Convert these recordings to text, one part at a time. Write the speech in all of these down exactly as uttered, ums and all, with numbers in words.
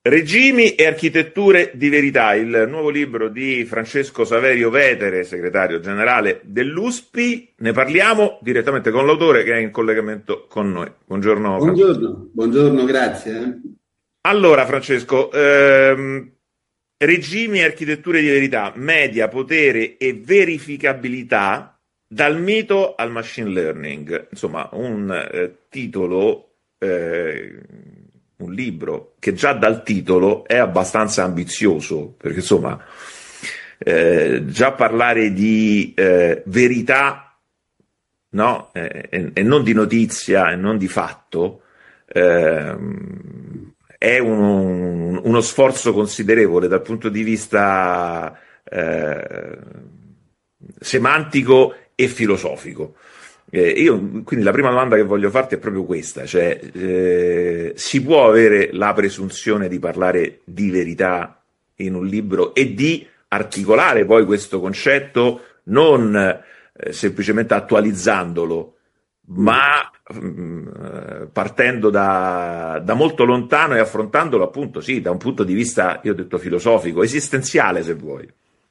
Regimi e architetture di verità, il nuovo libro di Francesco Saverio Vetere, segretario generale dell'U S P I. Ne parliamo direttamente con l'autore che è in collegamento con noi. Buongiorno. Buongiorno, buongiorno, grazie. Allora Francesco, ehm, regimi e architetture di verità, media, potere e verificabilità dal mito al machine learning. Insomma, un eh, titolo... Eh, un libro che già dal titolo è abbastanza ambizioso, perché insomma eh, già parlare di eh, verità, no? Eh, e, e non di notizia e non di fatto eh, è un, uno sforzo considerevole dal punto di vista eh, semantico e filosofico. Eh, io, quindi la prima domanda che voglio farti è proprio questa, cioè eh, si può avere la presunzione di parlare di verità in un libro e di articolare poi questo concetto non eh, semplicemente attualizzandolo, ma mh, partendo da, da molto lontano e affrontandolo appunto sì, da un punto di vista, io ho detto filosofico, esistenziale se vuoi.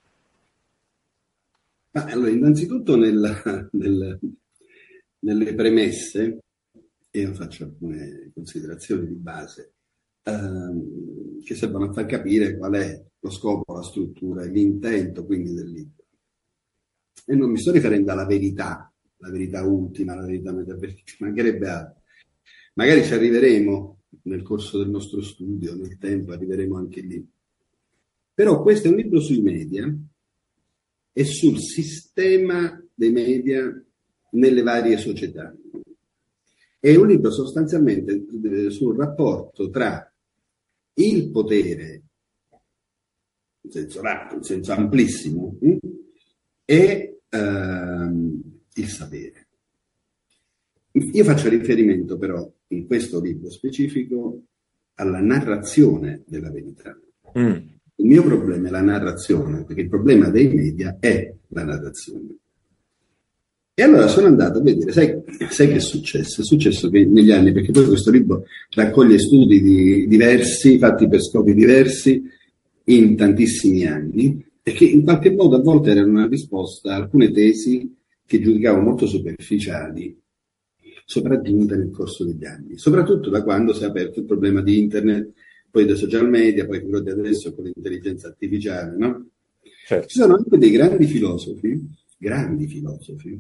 Ma allora, innanzitutto nel, nel nelle premesse, io faccio alcune considerazioni di base ehm, che servono a far capire qual è lo scopo, la struttura e l'intento quindi del libro. E non mi sto riferendo alla verità, la verità ultima, la verità metafisica, ci mancherebbe altro. Magari ci arriveremo nel corso del nostro studio, nel tempo arriveremo anche lì. Però questo è un libro sui media e sul sistema dei media nelle varie società. È un libro sostanzialmente sul rapporto tra il potere, in senso lato, in senso amplissimo, e ehm, il sapere. Io faccio riferimento però, in questo libro specifico, alla narrazione della verità. Mm. Il mio problema è la narrazione, perché il problema dei media è la narrazione. E allora sono andato a vedere, sai, sai che è successo? È successo che negli anni, perché poi questo libro raccoglie studi di, diversi, fatti per scopi diversi, in tantissimi anni, e che in qualche modo a volte erano una risposta a alcune tesi che giudicavo molto superficiali, sopraggiunte nel corso degli anni, soprattutto da quando si è aperto il problema di internet, poi dei social media, poi quello di adesso con l'intelligenza artificiale, no? Certo. Ci sono anche dei grandi filosofi, grandi filosofi,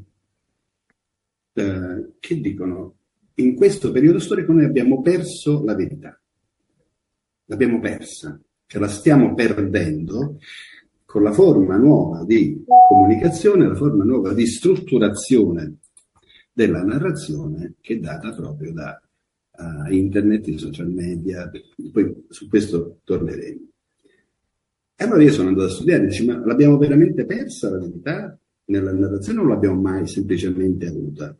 Eh, che dicono in questo periodo storico noi abbiamo perso la verità, l'abbiamo persa, cioè la stiamo perdendo con la forma nuova di comunicazione, la forma nuova di strutturazione della narrazione che è data proprio da uh, internet, i social media, poi su questo torneremo. E allora io sono andato a studiare, dici, ma l'abbiamo veramente persa la verità nella narrazione o l'abbiamo mai semplicemente avuta?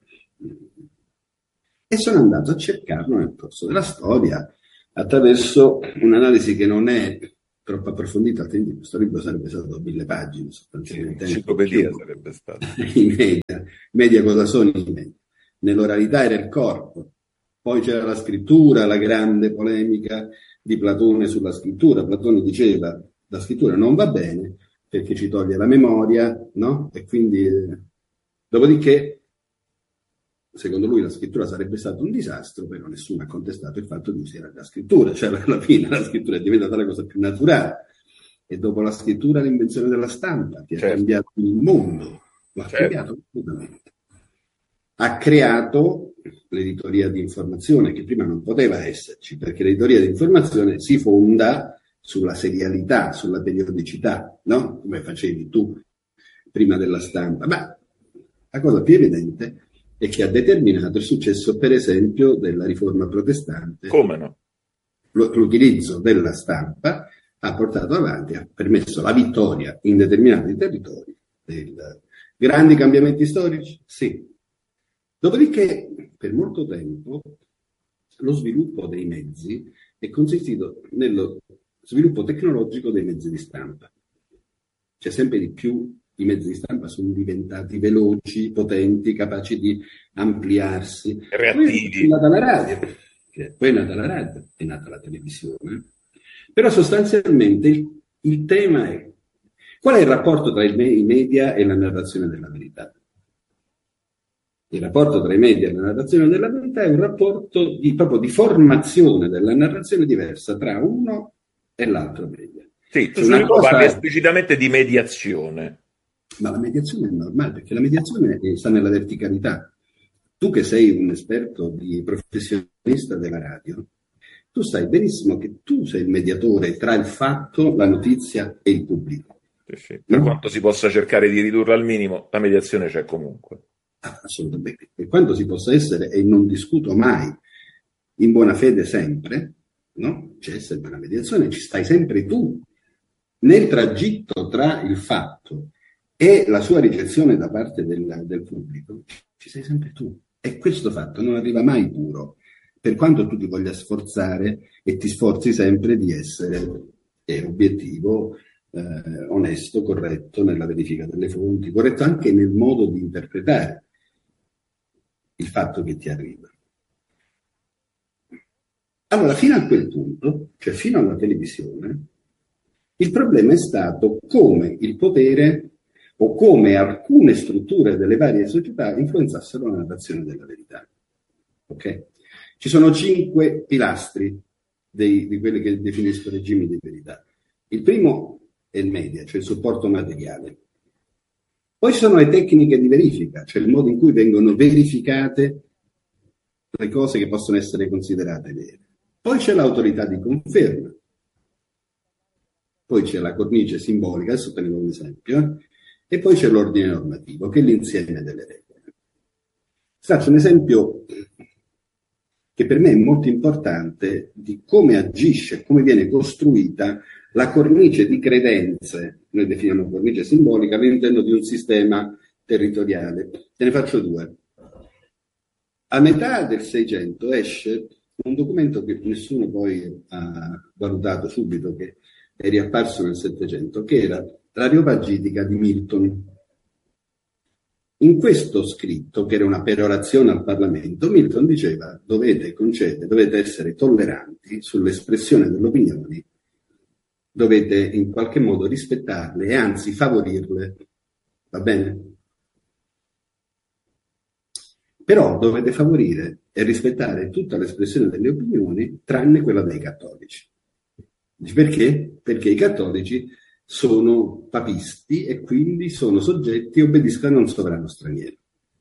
E sono andato a cercarlo nel corso della storia attraverso un'analisi che non è troppo approfondita, altrimenti questo libro sarebbe stato mille pagine sostanzialmente. Enciclopedia sarebbe stato. I media, media cosa sono i media? Nell'oralità era il corpo, poi c'era la scrittura, la grande polemica di Platone sulla scrittura. Platone diceva la scrittura non va bene perché ci toglie la memoria, no? E quindi eh, dopodiché secondo lui la scrittura sarebbe stato un disastro, però nessuno ha contestato il fatto di usare la scrittura, cioè alla fine la scrittura è diventata la cosa più naturale, e dopo la scrittura l'invenzione della stampa, che certo. ha cambiato il mondo, lo ha certo. cambiato completamente. Ha creato l'editoria di informazione, che prima non poteva esserci, perché l'editoria di informazione si fonda sulla serialità, sulla periodicità, no? Come facevi tu prima della stampa. Ma la cosa più evidente e che ha determinato il successo, per esempio, della riforma protestante. Come no? L'utilizzo della stampa ha portato avanti, ha permesso la vittoria in determinati territori. Del... Grandi cambiamenti storici? Sì. Dopodiché, per molto tempo, lo sviluppo dei mezzi è consistito nello sviluppo tecnologico dei mezzi di stampa. C'è sempre di più. I mezzi di stampa sono diventati veloci, potenti, capaci di ampliarsi. Reattivi. Poi è nata la radio, poi è nata la radio, è nata la televisione. Però sostanzialmente il, il tema è: qual è il rapporto tra il, i media e la narrazione della verità? Il rapporto tra i media e la narrazione della verità è un rapporto di, proprio di formazione della narrazione diversa tra uno e l'altro media. Sì, tu Cioè una cosa... parli esplicitamente di mediazione. Ma la mediazione è normale, perché la mediazione sta nella verticalità. Tu che sei un esperto di professionista della radio, tu sai benissimo che tu sei il mediatore tra il fatto, la notizia e il pubblico. Sì, sì. Per no? quanto si possa cercare di ridurla al minimo, la mediazione c'è comunque. Ah, assolutamente. Per quanto si possa essere, e non discuto mai, in buona fede sempre, no? C'è sempre una mediazione, ci stai sempre tu. Nel tragitto tra il fatto e la sua ricezione da parte del, del pubblico, ci sei sempre tu. E questo fatto non arriva mai puro, per quanto tu ti voglia sforzare e ti sforzi sempre di essere eh, obiettivo, eh, onesto, corretto nella verifica delle fonti, corretto anche nel modo di interpretare il fatto che ti arriva. Allora, fino a quel punto, cioè fino alla televisione, il problema è stato come il potere o come alcune strutture delle varie società influenzassero la narrazione della verità. Ok? Ci sono cinque pilastri dei, di quelli che definisco regimi di verità. Il primo è il media, cioè il supporto materiale. Poi ci sono le tecniche di verifica, cioè il modo in cui vengono verificate le cose che possono essere considerate vere. Poi c'è l'autorità di conferma. Poi c'è la cornice simbolica, adesso prendiamo un esempio, eh? E poi c'è l'ordine normativo, che è l'insieme delle regole. Faccio un esempio che per me è molto importante di come agisce, come viene costruita la cornice di credenze, noi definiamo cornice simbolica, all'interno di un sistema territoriale. Te ne faccio due. A metà del Seicento esce un documento che nessuno poi ha valutato subito, che è riapparso nel Settecento, che era l'Areopagitica di Milton. In questo scritto, che era una perorazione al Parlamento, Milton diceva: dovete concedere, dovete essere tolleranti sull'espressione delle opinioni, dovete in qualche modo rispettarle e anzi favorirle, va bene? Però dovete favorire e rispettare tutta l'espressione delle opinioni, tranne quella dei cattolici. Perché? Perché i cattolici sono papisti e quindi sono soggetti e obbediscono a un sovrano straniero.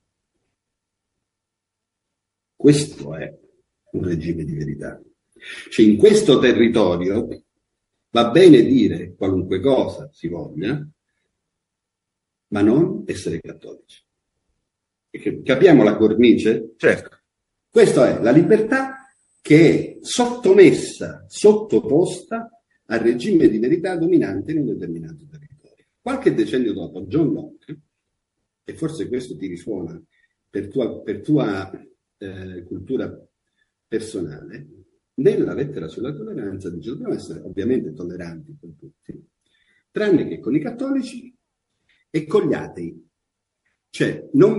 Questo è un regime di verità. Cioè, in questo territorio va bene dire qualunque cosa si voglia, ma non essere cattolici. Perché capiamo la cornice? Certo. Questa è la libertà che è sottomessa, sottoposta al regime di verità dominante in un determinato territorio. Qualche decennio dopo, John Locke, e forse questo ti risuona per tua, per tua eh, cultura personale, nella lettera sulla tolleranza dice: dobbiamo essere ovviamente tolleranti con tutti, tranne che con i cattolici e con gli atei. Cioè, non